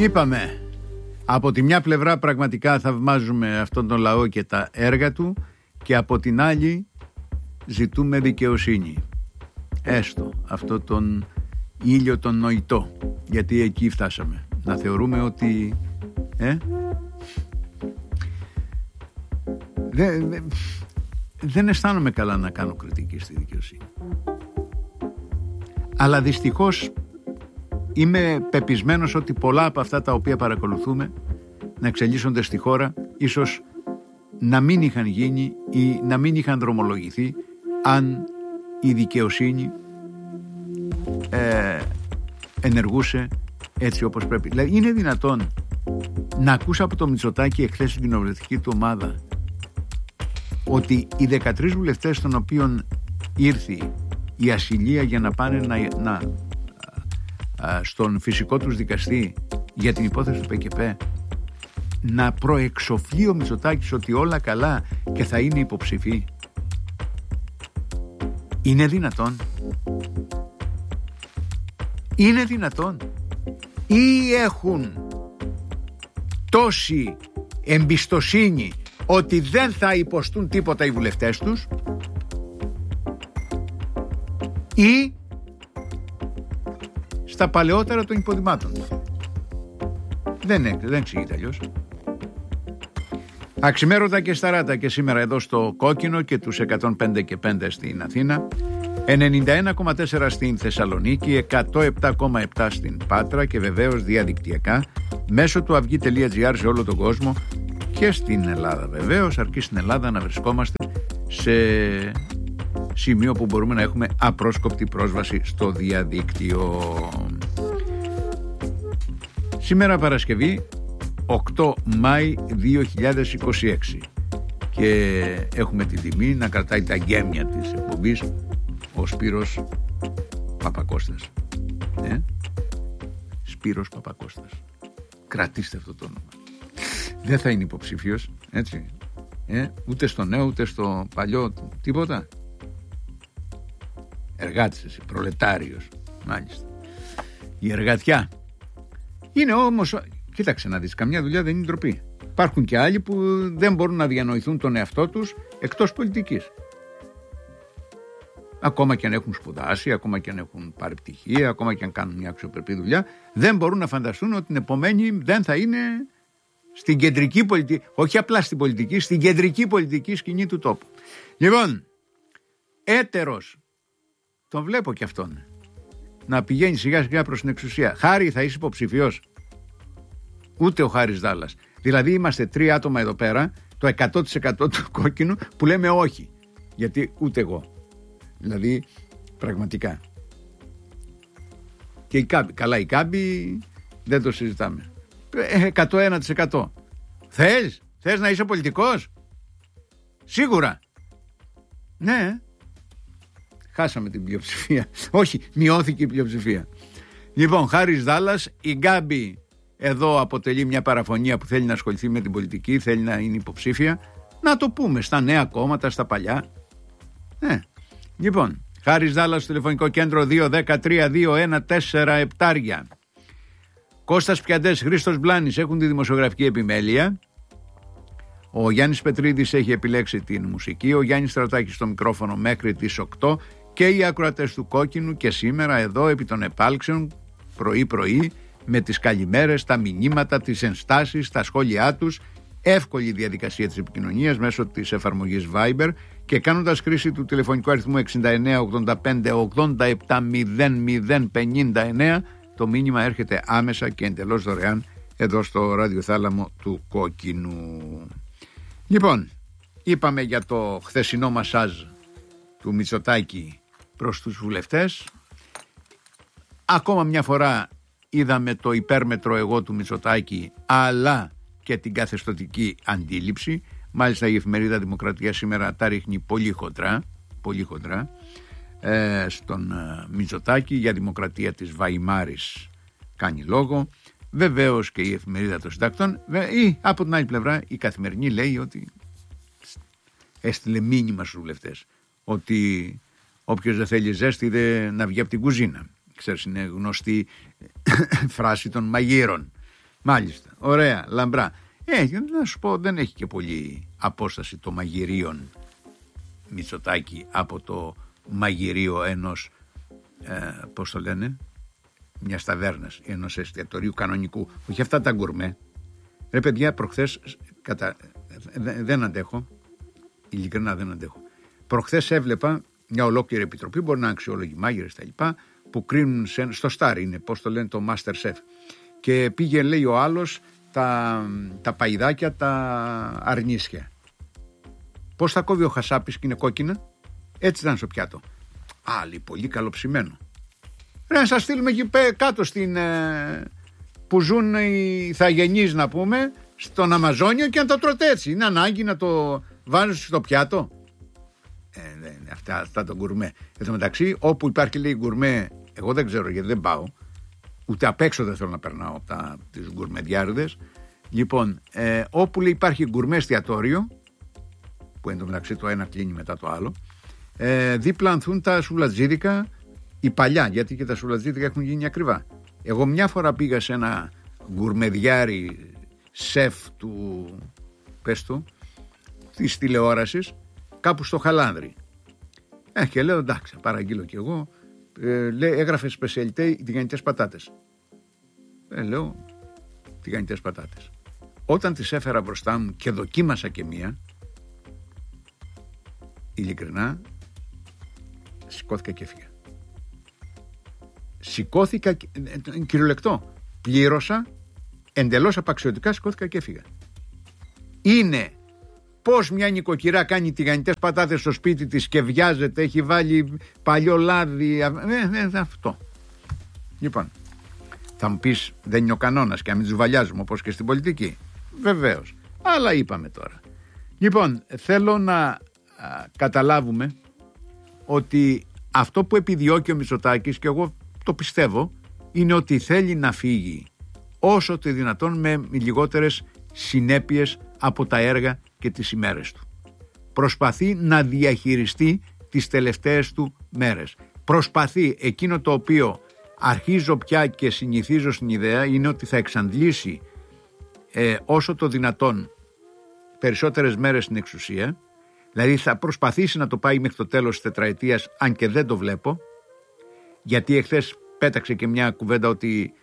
Είπαμε, από τη μια πλευρά πραγματικά θαυμάζουμε αυτόν τον λαό και τα έργα του, και από την άλλη ζητούμε δικαιοσύνη. Έστω αυτό τον ήλιο τον νοητό, γιατί εκεί φτάσαμε. Να θεωρούμε ότι δεν αισθάνομαι καλά να κάνω κριτική στη δικαιοσύνη. Αλλά δυστυχώς είμαι πεπισμένος ότι πολλά από αυτά τα οποία παρακολουθούμε να εξελίσσονται στη χώρα ίσως να μην είχαν γίνει ή να μην είχαν δρομολογηθεί αν η δικαιοσύνη ενεργούσε έτσι όπως πρέπει. Δηλαδή, είναι δυνατόν να ακούσα από το Μητσοτάκη εχθές στην κοινοβουλευτική του ομάδα ότι οι 13 βουλευτές των οποίων ήρθε η ασυλία για να πάνε στον φυσικό τους δικαστή για την υπόθεση του ΠΚΠ, να προεξοφλεί ο Μητσοτάκης ότι όλα καλά και θα είναι υποψηφοί? Είναι δυνατόν? Είναι δυνατόν? Ή έχουν τόση εμπιστοσύνη ότι δεν θα υποστούν τίποτα οι βουλευτές τους, ή στα παλαιότερα των υποδημάτων? Δεν εξηγείται αλλιώς. Αξιμέρωτα και σταράτα και σήμερα εδώ στο Κόκκινο και τους 105 και 5 στην Αθήνα, 91,4 στην Θεσσαλονίκη, 107,7 στην Πάτρα και βεβαίως διαδικτυακά μέσω του avygi.gr σε όλο τον κόσμο και στην Ελλάδα. Βεβαίως, αρκεί στην Ελλάδα να βρισκόμαστε σε σημείο που μπορούμε να έχουμε απρόσκοπτη πρόσβαση στο διαδίκτυο. Σήμερα Παρασκευή 8 Μάη 2026 και έχουμε την τιμή να κρατάει τα γέμια της εκπομπής ο Σπύρος Παπακώστας. Σπύρος Παπακώστας. Κρατήστε αυτό το όνομα. Δεν θα είναι υποψήφιος, έτσι. Ούτε στο νέο ούτε στο παλιό τίποτα. Εργάτης εσύ, προλετάριος. Μάλιστα. Η εργατιά. Είναι όμως, κοίταξε να δεις, καμιά δουλειά δεν είναι ντροπή. Υπάρχουν και άλλοι που δεν μπορούν να διανοηθούν τον εαυτό τους εκτός πολιτικής. Ακόμα και αν έχουν σπουδάσει, ακόμα και αν έχουν πάρει πτυχία, ακόμα και αν κάνουν μια αξιοπρεπή δουλειά, δεν μπορούν να φανταστούν ότι την επομένη δεν θα είναι στην κεντρική πολιτική, όχι απλά στην πολιτική, στην κεντρική πολιτική σκηνή του τόπου. Λοιπόν, έτερος, τον βλέπω και αυτόν, να πηγαίνει σιγά σιγά προς την εξουσία. Χάρη, θα είσαι υποψηφιός? Ούτε ο Χάρης Δάλλας. Δηλαδή είμαστε 3 άτομα εδώ πέρα, το 100% του Κόκκινου, που λέμε όχι. Γιατί ούτε εγώ. Δηλαδή πραγματικά. Και η Κάμπη. Καλά, η Κάμπη δεν το συζητάμε. 101%. Θες να είσαι πολιτικός? Σίγουρα. Ναι. Χάσαμε την πλειοψηφία. Όχι, μειώθηκε η πλειοψηφία. Λοιπόν, Χάρης Δάλλας, η Γκάμπη εδώ αποτελεί μια παραφωνία που θέλει να ασχοληθεί με την πολιτική, θέλει να είναι υποψήφια. Να το πούμε στα νέα κόμματα, στα παλιά. Λοιπόν, Χάρης Δάλλας στο τηλεφωνικό κέντρο 2-10-3-2-1-4-7. Κώστας Πιαντές, Χρήστος Μπλάνης έχουν τη δημοσιογραφική επιμέλεια. Ο Γιάννης Πετρίδης έχει επιλέξει την μουσική. Ο Γιάννης Στρατάκης στο μικρόφωνο μέχρι τις 8. Και οι ακροατές του Κόκκινου και σήμερα εδώ επί των επάλξεων πρωί-πρωί με τις καλημέρες, τα μηνύματα, τις ενστάσεις, τα σχόλιά τους. Εύκολη διαδικασία της επικοινωνίας μέσω της εφαρμογής Viber και κάνοντας χρήση του τηλεφωνικού αριθμού 6985-88-0059, το μήνυμα έρχεται άμεσα και εντελώς δωρεάν εδώ στο ραδιοθάλαμο του Κόκκινου. Λοιπόν, είπαμε για το χθεσινό μασάζ του Μητσοτάκη προς τους βουλευτές. Ακόμα μια φορά είδαμε το υπέρμετρο εγώ του Μητσοτάκη, αλλά και την καθεστωτική αντίληψη. Μάλιστα η εφημερίδα Δημοκρατία σήμερα τα ρίχνει πολύ χοντρά στον Μητσοτάκη. Για δημοκρατία της Βαϊμάρης κάνει λόγο. Βεβαίως και η εφημερίδα των συντακτών, ή από την άλλη πλευρά η Καθημερινή λέει ότι έστειλε μήνυμα στους βουλευτές ότι όποιος δεν θέλει ζέστη να βγει από την κουζίνα. Ξέρεις, είναι γνωστή φράση των μαγείρων. Μάλιστα, ωραία, λαμπρά. Να σου πω, δεν έχει και πολύ απόσταση το μαγειρίον Μητσοτάκη από το μαγειρίο ενός, πώς το λένε, μιας ταβέρνας, ενός εστιατορίου κανονικού. Όχι αυτά τα γκουρμέ. Ρε παιδιά, προχθές δεν αντέχω, ειλικρινά δεν αντέχω. Προχθές έβλεπα μια ολόκληρη επιτροπή, μπορεί να είναι αξιόλογοι μάγειρες τα λοιπά, που κρίνουν στο Star, είναι πώς το λένε, το Master Chef. Και πήγε, λέει ο άλλος, τα παϊδάκια, τα αρνίσια. Πώς θα κόβει ο χασάπης και είναι κόκκινα? Έτσι ήταν στο πιάτο. Άλλη, πολύ καλοψημένο. Ρε, να σας στείλουμε εκεί κάτω που ζουν οι θαγενείς, να πούμε, στον Αμαζόνιο, και να το τρώτε έτσι. Είναι ανάγκη να το βάζεις στο πιάτο? Αυτά το γκουρμέ. Εν τω μεταξύ, όπου υπάρχει, λέει, γκουρμέ, εγώ δεν ξέρω γιατί δεν πάω, ούτε απ' έξω δεν θέλω να περνάω από τις γκουρμεδιάριδες. Λοιπόν, όπου, λέει, υπάρχει γκουρμέ εστιατόριο, που εν τω μεταξύ το ένα κλείνει μετά το άλλο, δίπλα ανθούν τα σουλατζίδικα, οι παλιά, γιατί και τα σουλατζίδικα έχουν γίνει ακριβά. Εγώ μια φορά πήγα σε ένα γκουρμεδιάρι σεφ της τηλεόρασης, κάπου στο Χαλάνδρι. Και λέω, εντάξει, παραγγείλω κι εγώ. Λέει, έγραφε σπεσιαλιτέ τηγανιτές πατάτες. Λέω, τηγανιτές πατάτες. Όταν τις έφερα μπροστά μου και δοκίμασα και μία, ειλικρινά σηκώθηκα και έφυγα. Σηκώθηκα, κυριολεκτό, πλήρωσα, εντελώς απαξιωτικά σηκώθηκα και έφυγα. Είναι πως μια νοικοκυρά κάνει τηγανιτές πατάτες στο σπίτι της και βιάζεται, έχει βάλει παλιό λάδι, αυτό. Λοιπόν, θα μου πεις, δεν είναι ο κανόνας και να μην τους βαλιάζουμε όπως και στην πολιτική? Βεβαίως, αλλά είπαμε τώρα. Λοιπόν, θέλω να καταλάβουμε ότι αυτό που επιδιώκει ο Μητσοτάκης, και εγώ το πιστεύω, είναι ότι θέλει να φύγει όσο το δυνατόν με λιγότερες συνέπειες από τα έργα και τις ημέρες του. Προσπαθεί να διαχειριστεί τις τελευταίες του μέρες. Προσπαθεί εκείνο το οποίο αρχίζω πια και συνηθίζω στην ιδέα, είναι ότι θα εξαντλήσει όσο το δυνατόν περισσότερες μέρες στην εξουσία. Δηλαδή θα προσπαθήσει να το πάει μέχρι το τέλος της τετραετίας, αν και δεν το βλέπω, γιατί εχθές πέταξε και μια κουβέντα ότι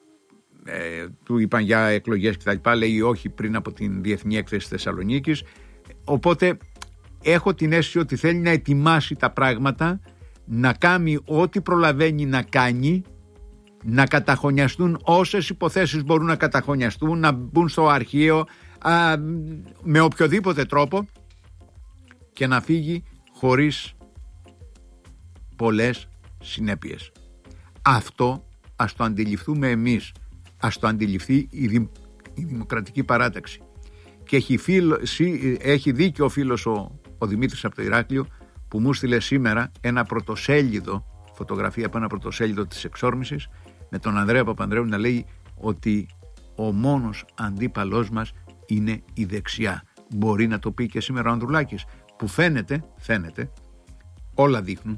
του είπαν για εκλογές και τα λοιπά, λέει όχι πριν από την Διεθνή Έκθεση Θεσσαλονίκης. Οπότε έχω την αίσθηση ότι θέλει να ετοιμάσει τα πράγματα, να κάνει ό,τι προλαβαίνει να κάνει, να καταχωνιαστούν όσες υποθέσεις μπορούν να καταχωνιαστούν, να μπουν στο αρχείο με οποιοδήποτε τρόπο και να φύγει χωρίς πολλές συνέπειες. Αυτό ας το αντιληφθούμε εμείς, ας το αντιληφθεί η Δημοκρατική Παράταξη. Και έχει δίκιο ο φίλος ο Δημήτρης από το Ηράκλειο, που μου στείλε σήμερα ένα πρωτοσέλιδο, φωτογραφία από ένα πρωτοσέλιδο της Εξόρμησης, με τον Ανδρέα Παπανδρέου να λέει ότι ο μόνος αντίπαλός μας είναι η δεξιά. Μπορεί να το πει και σήμερα ο Ανδρουλάκης, που φαίνεται, όλα δείχνουν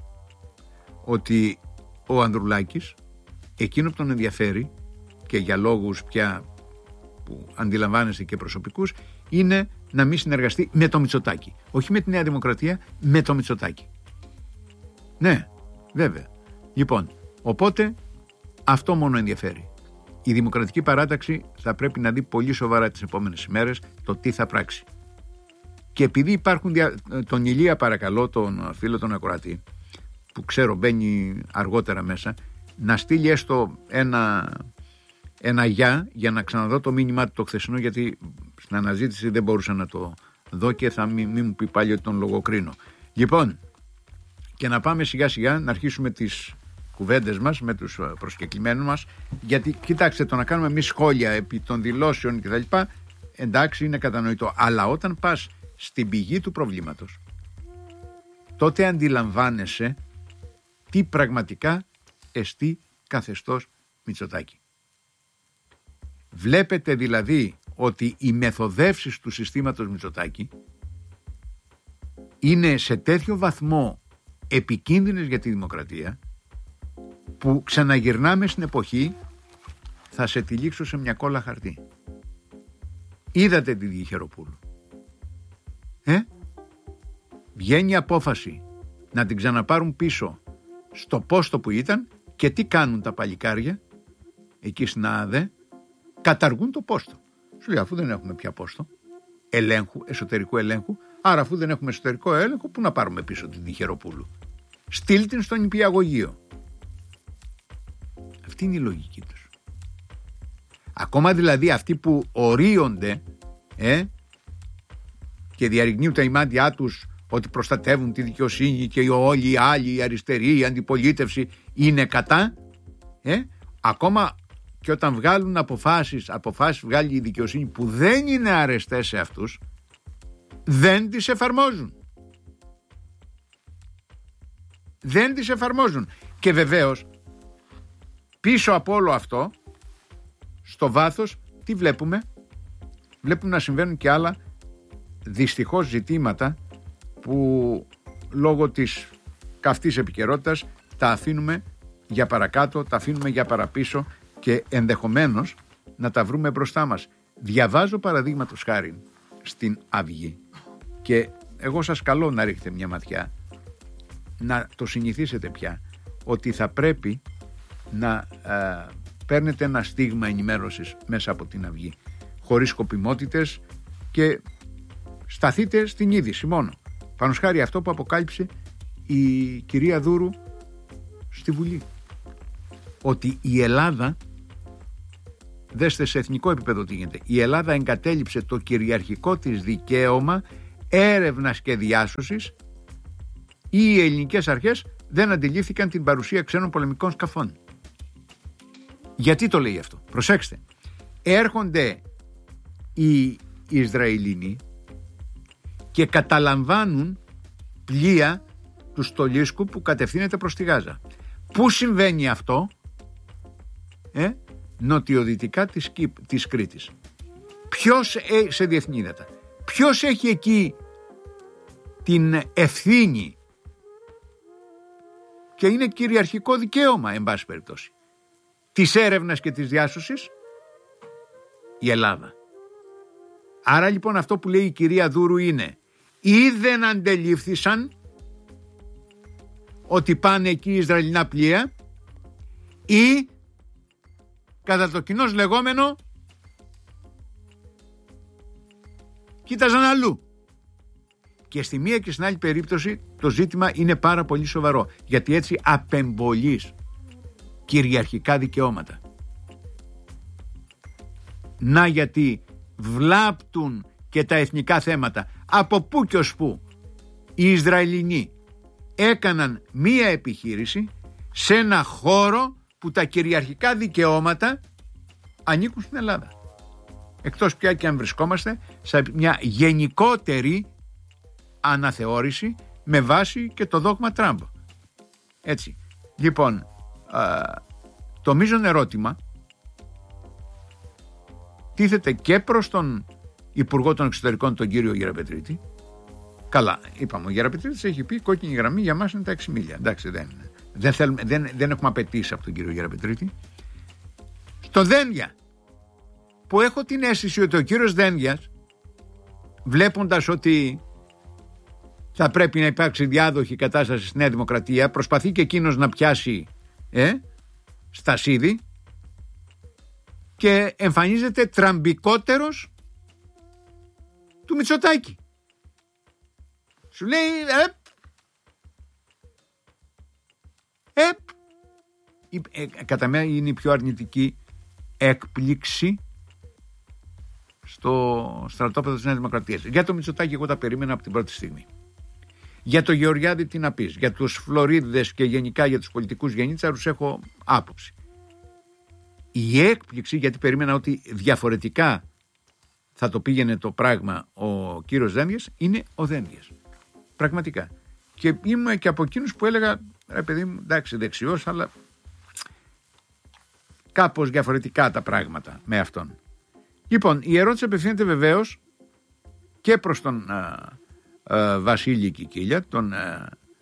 ότι ο Ανδρουλάκης, εκείνο που τον ενδιαφέρει και για λόγους πια που αντιλαμβάνεστε και προσωπικούς, είναι να μην συνεργαστεί με το Μητσοτάκη. Όχι με τη Νέα Δημοκρατία, με το Μητσοτάκη. Ναι, βέβαια. Λοιπόν, οπότε αυτό μόνο ενδιαφέρει. Η Δημοκρατική Παράταξη θα πρέπει να δει πολύ σοβαρά τις επόμενες ημέρες το τι θα πράξει. Και επειδή υπάρχουν, τον Ηλία παρακαλώ, τον φίλο τον ακροατή, που ξέρω μπαίνει αργότερα μέσα, να στείλει έστω ένα για να ξαναδώ το μήνυμά του το χθεσινό, γιατί στην αναζήτηση δεν μπορούσα να το δω και θα μην μου πει πάλι ότι τον λογοκρίνω. Λοιπόν, και να πάμε σιγά σιγά να αρχίσουμε τις κουβέντες μας με τους προσκεκλημένους μας, γιατί κοιτάξτε, το να κάνουμε εμείς σχόλια επί των δηλώσεων και τα λοιπά, εντάξει, είναι κατανοητό, αλλά όταν πας στην πηγή του προβλήματος, τότε αντιλαμβάνεσαι τι πραγματικά εστί καθεστώς Μητσοτάκη. Βλέπετε δηλαδή ότι οι μεθοδεύσεις του συστήματος Μητσοτάκη είναι σε τέτοιο βαθμό επικίνδυνες για τη δημοκρατία, που ξαναγυρνάμε στην εποχή θα σε τυλίξω σε μια κόλλα χαρτί. Είδατε τη Διχεροπούλου. Βγαίνει απόφαση να την ξαναπάρουν πίσω στο πόστο που ήταν και τι κάνουν τα παλικάρια εκεί στην ΑΑΔΕ? Καταργούν το πόστο. Σου λέει, αφού δεν έχουμε πια πόστο ελέγχου, εσωτερικού ελέγχου, άρα αφού δεν έχουμε εσωτερικό έλεγχο, πού να πάρουμε πίσω την Διχεροπούλου? Στείλ την στο νηπιαγωγείο. Αυτή είναι η λογική τους. Ακόμα δηλαδή αυτοί που ορίονται και διαρριγνύουν τα ημάντια τους ότι προστατεύουν τη δικαιοσύνη και όλοι οι άλλοι, η αριστερή, η αντιπολίτευση είναι κατά, ακόμα και όταν βγάλουν αποφάσεις βγάλει η δικαιοσύνη που δεν είναι αρεστές σε αυτούς, δεν τις εφαρμόζουν. Δεν τις εφαρμόζουν. Και βεβαίως πίσω από όλο αυτό, στο βάθος, τι βλέπουμε? Βλέπουμε να συμβαίνουν και άλλα δυστυχώς ζητήματα που λόγω της καυτής επικαιρότητας τα αφήνουμε για παρακάτω, τα αφήνουμε για παραπίσω και ενδεχομένως να τα βρούμε μπροστά μας. Διαβάζω παραδείγματος χάρη στην Αυγή και εγώ σας καλώ να ρίξετε μια ματιά, να το συνηθίσετε πια, ότι θα πρέπει να παίρνετε ένα στίγμα ενημέρωσης μέσα από την Αυγή, χωρίς σκοπιμότητες, και σταθείτε στην είδηση μόνο. Πάνω σχάρι αυτό που αποκάλυψε η κυρία Δούρου στη Βουλή, ότι η Ελλάδα, δέστε σε εθνικό επίπεδο τι γίνεται, η Ελλάδα εγκατέλειψε το κυριαρχικό της δικαίωμα έρευνας και διάσωσης ή οι ελληνικές αρχές δεν αντιλήφθηκαν την παρουσία ξένων πολεμικών σκαφών. Γιατί το λέει αυτό? Προσέξτε, έρχονται οι Ισραηλίνοι και καταλαμβάνουν πλοία του Στολίσκου που κατευθύνεται προς τη Γάζα. Πού συμβαίνει αυτό? Νοτιοδυτικά της Κρήτης. Ποιος σε διεθνή ύδατα? Ποιος έχει εκεί την ευθύνη και είναι κυριαρχικό δικαίωμα, εν πάση περιπτώσει, της έρευνας και της διάσωσης? Η Ελλάδα. Άρα λοιπόν αυτό που λέει η κυρία Δούρου είναι, ή δεν αντελήφθησαν ότι πάνε εκεί Ισραηλινά πλοία, ή κατά το κοινώς λεγόμενο κοίταζαν αλλού. Και στη μία και στην άλλη περίπτωση το ζήτημα είναι πάρα πολύ σοβαρό, γιατί έτσι απεμπολείς κυριαρχικά δικαιώματα. Να γιατί βλάπτουν και τα εθνικά θέματα. Από πού και ως πού οι Ισραηλινοί έκαναν μία επιχείρηση σε ένα χώρο που τα κυριαρχικά δικαιώματα ανήκουν στην Ελλάδα. Εκτός πια και αν βρισκόμαστε σε μια γενικότερη αναθεώρηση με βάση και το δόγμα Τραμπ. Έτσι. Λοιπόν, το μείζον ερώτημα τίθεται και προς τον Υπουργό των Εξωτερικών, τον κύριο Γεραπετρίτη. Καλά, είπαμε, ο Γεραπετρίτης έχει πει κόκκινη γραμμή για μας είναι τα 6 μίλια. Εντάξει, δεν έχουμε απαιτήσει από τον κύριο Γεραπετρίτη. Στο Δένδια, που έχω την αίσθηση ότι ο κύριος Δένδιας, βλέποντας ότι θα πρέπει να υπάρξει διάδοχη κατάσταση στη Νέα Δημοκρατία, προσπαθεί και εκείνος να πιάσει στασίδι και εμφανίζεται τραμπικότερος του Μητσοτάκη. Σου λέει κατά μένα είναι η πιο αρνητική έκπληξη στο στρατόπεδο της Νέας Δημοκρατίας. Για το Μητσοτάκη εγώ τα περίμενα από την πρώτη στιγμή. Για το Γεωργιάδη τι να πεις? Για τους Φλωρίδες και γενικά για τους πολιτικούς γενίτσαρους έχω άποψη. Η έκπληξη, γιατί περίμενα ότι διαφορετικά θα το πήγαινε το πράγμα ο κύριος Δένδιας, είναι ο Δένδιας. Πραγματικά. Και ήμουν και από εκείνους που έλεγα, ρε παιδί μου, εντάξει, δεξιός, αλλά κάπως διαφορετικά τα πράγματα με αυτόν. Λοιπόν, η ερώτηση απευθύνεται βεβαίως και προς τον Βασίλη Κικίλια, τον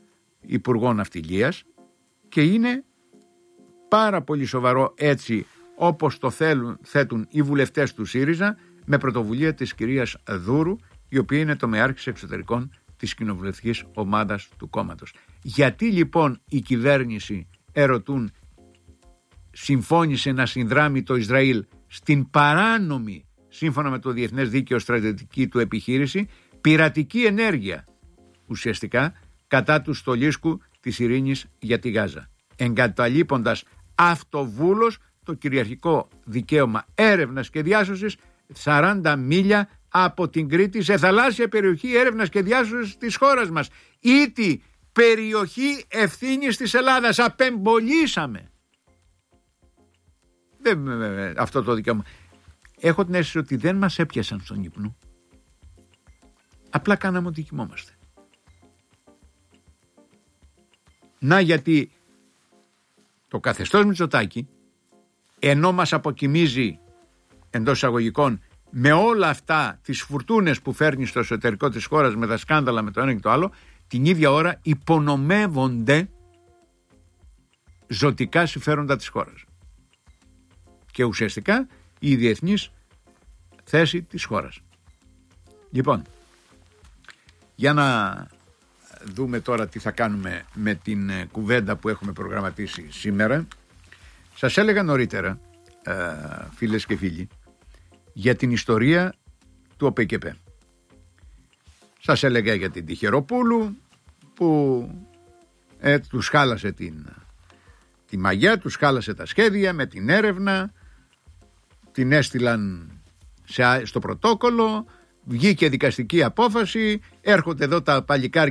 Υπουργό Ναυτιλίας, και είναι πάρα πολύ σοβαρό έτσι όπως το θέτουν οι βουλευτές του ΣΥΡΙΖΑ με πρωτοβουλία της κυρίας Δούρου, η οποία είναι τομεάρχης εξωτερικών της κοινοβουλευτικής ομάδας του κόμματος. Γιατί λοιπόν η κυβέρνηση, ερωτούν, συμφώνησε να συνδράμει το Ισραήλ στην παράνομη, σύμφωνα με το διεθνές δίκαιο, στρατιωτική του επιχείρηση, πειρατική ενέργεια, ουσιαστικά κατά του στολίσκου της ειρήνης για τη Γάζα, εγκαταλείποντας αυτοβούλος το κυριαρχικό δικαίωμα έρευνας και διάσωσης 40 μίλια από την Κρήτη σε θαλάσσια περιοχή έρευνας και διάσωσης της χώρας μας. Ήτι περιοχή ευθύνης της Ελλάδας. Απεμπολίσαμε αυτό το δικαίωμα. Έχω την αίσθηση ότι δεν μας έπιασαν στον ύπνο. Απλά κάναμε ότι κοιμόμαστε. Να γιατί το καθεστώς Μητσοτάκη, ενώ μας αποκοιμίζει εντός εισαγωγικών με όλα αυτά τις φουρτούνες που φέρνει στο εσωτερικό της χώρας, με τα σκάνδαλα με το ένα και το άλλο, την ίδια ώρα υπονομεύονται ζωτικά συμφέροντα της χώρας και ουσιαστικά η διεθνής θέση της χώρας. Λοιπόν, για να δούμε τώρα τι θα κάνουμε με την κουβέντα που έχουμε προγραμματίσει σήμερα. Σας έλεγα νωρίτερα, φίλες και φίλοι, για την ιστορία του ΟΠΕΚΕΠΕ. Σας έλεγα για την Τυχεροπούλου που τους χάλασε τη μαγιά, τους χάλασε τα σχέδια με την έρευνα, την έστειλαν στο πρωτόκολλο, βγήκε δικαστική απόφαση, έρχονται εδώ τα παλικάρια